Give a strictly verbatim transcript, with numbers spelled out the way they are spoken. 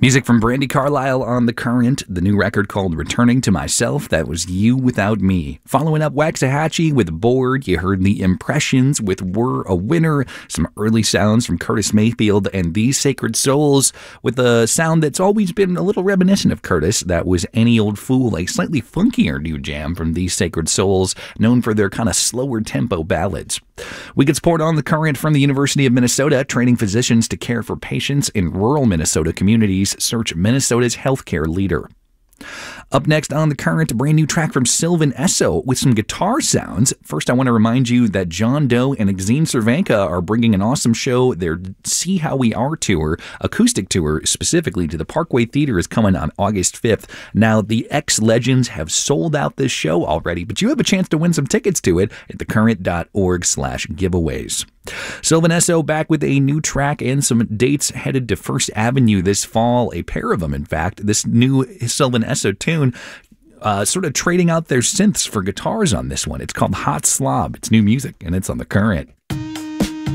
Music from Brandi Carlile on The Current, the new record called Returning to Myself. That was You Without Me. Following up, Waxahachie with Bored. You heard The Impressions with We're a Winner. Some early sounds from Curtis Mayfield and These Sacred Souls with a sound that's always been a little reminiscent of Curtis. That was Any Old Fool, a slightly funkier new jam from These Sacred Souls, known for their kind of slower tempo ballads. We get support on The Current from the University of Minnesota, training physicians to care for patients in rural Minnesota communities. Search Minnesota's healthcare leader. Up next on The Current, a brand new track from Sylvan Esso with some guitar sounds. First, I want to remind you that John Doe and Exene Cervenka are bringing an awesome show. Their See How We Are tour, acoustic tour specifically, to the Parkway Theater is coming on August fifth. Now, the ex-legends have sold out this show already, but you have a chance to win some tickets to it at thecurrent.org slash giveaways. Sylvan Esso back with a new track and some dates headed to First Avenue this fall, a pair of them, in fact. This new Sylvan Esso tune, uh, sort of trading out their synths for guitars on this one. It's called Hot Slob. It's new music, and it's on The Current.